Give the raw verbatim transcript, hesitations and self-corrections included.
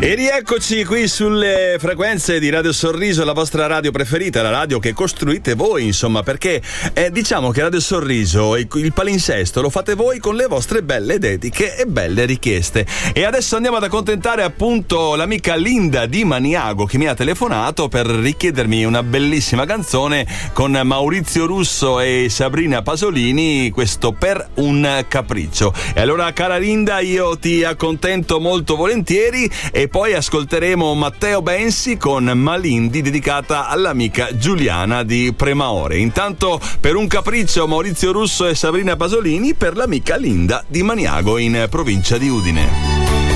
E rieccoci qui sulle frequenze di Radio Sorriso, la vostra radio preferita, la radio che costruite voi, insomma, perché eh, diciamo che Radio Sorriso, il, il palinsesto lo fate voi con le vostre belle dediche e belle richieste. E adesso andiamo ad accontentare appunto l'amica Linda di Maniago, che mi ha telefonato per richiedermi una bellissima canzone con Maurizio Russo e Sabrina Pasolini, questo Per un capriccio. E allora, cara Linda, io ti accontento molto volentieri e poi ascolteremo Matteo Bensi con Malindi, dedicata all'amica Giuliana di Premaore. Intanto, Per un capriccio, Maurizio Russo e Sabrina Pasolini per l'amica Linda di Maniago in provincia di Udine.